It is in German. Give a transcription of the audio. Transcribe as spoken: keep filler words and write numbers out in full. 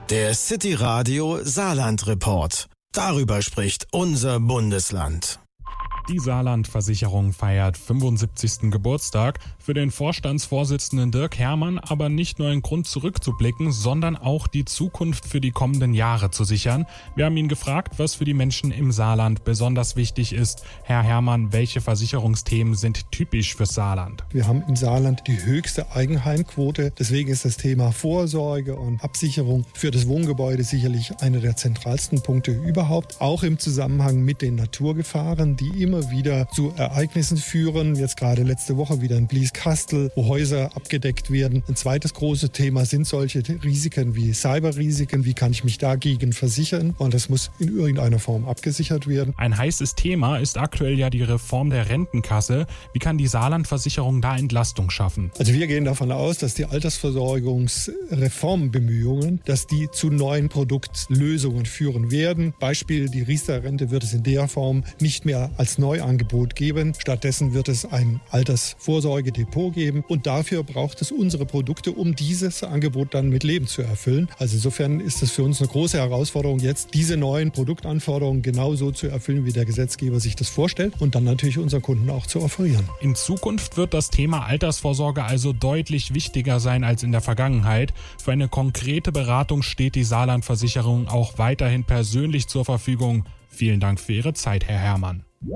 Der City Radio Saarland Report. Darüber spricht unser Bundesland. Die Saarland-Versicherung feiert fünfundsiebzigsten Geburtstag. Für den Vorstandsvorsitzenden Dirk Herrmann aber nicht nur ein Grund zurückzublicken, sondern auch die Zukunft für die kommenden Jahre zu sichern. Wir haben ihn gefragt, was für die Menschen im Saarland besonders wichtig ist. Herr Herrmann, welche Versicherungsthemen sind typisch für Saarland? Wir haben im Saarland die höchste Eigenheimquote. Deswegen ist das Thema Vorsorge und Absicherung für das Wohngebäude sicherlich einer der zentralsten Punkte überhaupt. Auch im Zusammenhang mit den Naturgefahren, die immer immer wieder zu Ereignissen führen. Jetzt gerade letzte Woche wieder in Blieskastel, wo Häuser abgedeckt werden. Ein zweites großes Thema sind solche Risiken wie Cyberrisiken. Wie kann ich mich dagegen versichern? Und das muss in irgendeiner Form abgesichert werden. Ein heißes Thema ist aktuell ja die Reform der Rentenkasse. Wie kann die Saarland-Versicherung da Entlastung schaffen? Also wir gehen davon aus, dass die Altersversorgungsreformbemühungen, dass die zu neuen Produktlösungen führen werden. Beispiel, die Riester-Rente wird es in der Form nicht mehr als Neuangebot geben. Stattdessen wird es ein Altersvorsorgedepot geben und dafür braucht es unsere Produkte, um dieses Angebot dann mit Leben zu erfüllen. Also insofern ist es für uns eine große Herausforderung, jetzt diese neuen Produktanforderungen genauso zu erfüllen, wie der Gesetzgeber sich das vorstellt und dann natürlich unseren Kunden auch zu offerieren. In Zukunft wird das Thema Altersvorsorge also deutlich wichtiger sein als in der Vergangenheit. Für eine konkrete Beratung steht die Saarland-Versicherung auch weiterhin persönlich zur Verfügung. Vielen Dank für Ihre Zeit, Herr Herrmann.